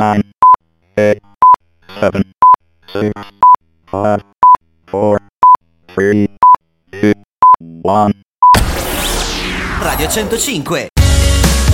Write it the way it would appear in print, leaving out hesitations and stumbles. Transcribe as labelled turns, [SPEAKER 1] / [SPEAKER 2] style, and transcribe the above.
[SPEAKER 1] 9, 8, 7, 6, 5, 4, 3, 2, 1.
[SPEAKER 2] Radio 105.